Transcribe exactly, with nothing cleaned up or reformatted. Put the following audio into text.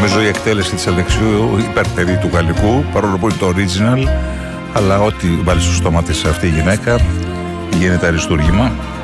Νομίζω η εκτέλεση της Αλεξίου υπερτερεί του γαλλικού, παρόλο που είναι το original, αλλά ό,τι βάλει στο στόμα της αυτή η γυναίκα γίνεται αριστούργημα.